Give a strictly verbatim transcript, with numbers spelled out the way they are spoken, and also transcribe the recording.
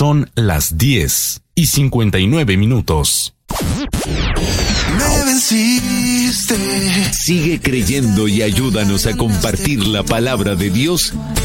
Son las diez y cincuenta y nueve minutos. Me venciste. Sigue creyendo y ayúdanos a compartir la palabra de Dios